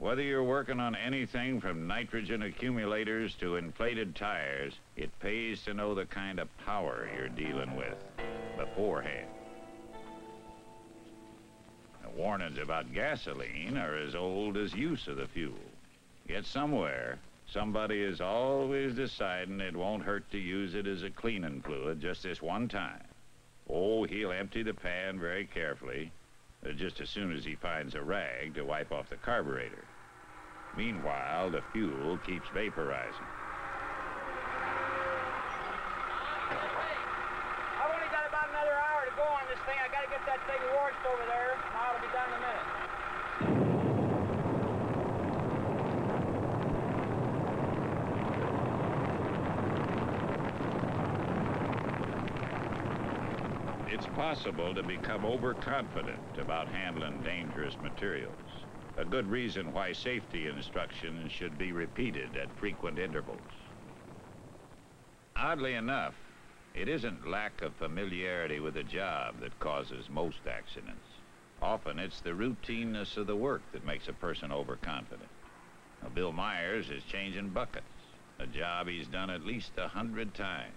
Whether you're working on anything from nitrogen accumulators to inflated tires, it pays to know the kind of power you're dealing with beforehand. The warnings about gasoline are as old as use of the fuel. Yet somewhere, somebody is always deciding it won't hurt to use it as a cleaning fluid just this one time. Oh, he'll empty the pan very carefully, just as soon as he finds a rag to wipe off the carburetor. Meanwhile, the fuel keeps vaporizing. I've only got about another hour to go on this thing. I gotta get that thing washed over there. I'll be done in a minute. It's possible to become overconfident about handling dangerous materials. A good reason why safety instructions should be repeated at frequent intervals. Oddly enough, it isn't lack of familiarity with the job that causes most accidents. Often it's the routineness of the work that makes a person overconfident. Now, Bill Myers is changing buckets, a job he's done at least 100 times.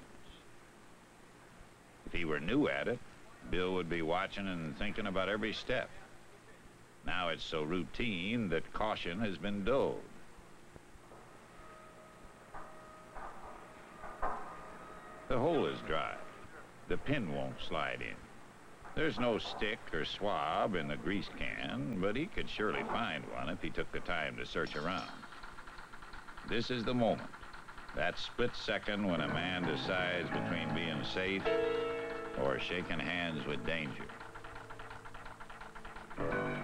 If he were new at it, Bill would be watching and thinking about every step. Now it's so routine that caution has been dulled. The hole is dry. The pin won't slide in. There's no stick or swab in the grease can, but he could surely find one if he took the time to search around. This is the moment, that split second when a man decides between being safe or shaking hands with danger.